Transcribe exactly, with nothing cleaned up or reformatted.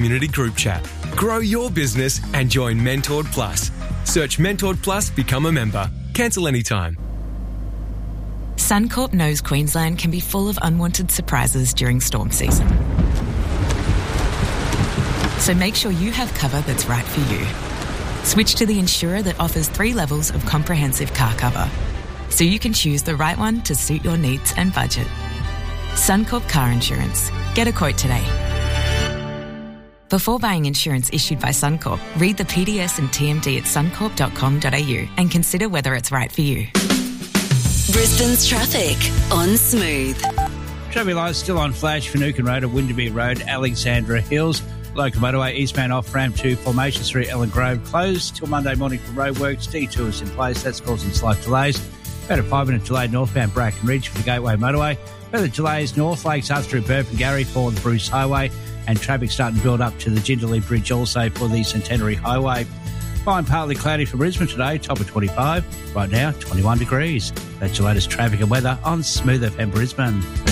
community group chat. Grow your business and join Mentored Plus. Search Mentored Plus, become a member. Cancel anytime. Suncorp knows Queensland can be full of unwanted surprises during storm season. So make sure you have cover that's right for you. Switch to the insurer that offers three levels of comprehensive car cover, so you can choose the right one to suit your needs and budget. Suncorp Car Insurance. Get a quote today. Before buying insurance issued by Suncorp, read the P D S and T M D at suncorp dot com dot a u and consider whether it's right for you. Brisbane's traffic on Smooth. Traffic lights still on flash for Nukin Road at Windermere Road, Alexandra Hills. Local motorway eastbound off ramp to Formation Street, Ellen Grove closed till Monday morning for roadworks. D two is in place. That's causing slight delays. About a five-minute delay northbound Bracken Ridge for the Gateway motorway. Further delays North Lakes up through Burpengary for the Bruce Highway, and traffic starting to build up to the Jindalee Bridge also for the Centenary Highway. Fine, partly cloudy for Brisbane today, top of twenty-five. Right now, twenty-one degrees. That's your latest traffic and weather on Smooth F M Brisbane.